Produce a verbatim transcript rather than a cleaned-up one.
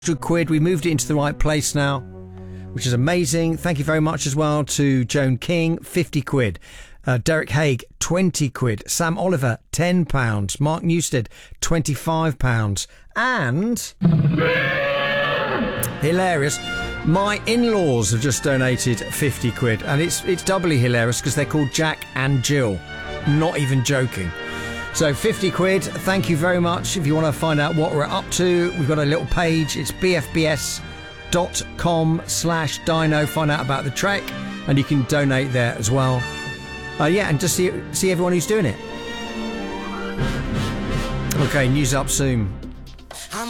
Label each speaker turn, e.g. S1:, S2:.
S1: quid. We moved it into the right place now, which is amazing. Thank you very much as well to Joan King, fifty quid. Uh, Derek Haig, twenty quid. Sam Oliver, ten pounds. Mark Newstead, twenty-five pounds. And hilarious, my in-laws have just donated fifty quid, and it's it's doubly hilarious because they're called Jack and Jill. Not even joking. So fifty quid, thank you very much. If you want to find out what we're up to, we've got a little page. It's bfbs.com slash dino. Find out about the trek, and you can donate there as well. Uh, yeah, and just see see everyone who's doing it. Okay, news up soon.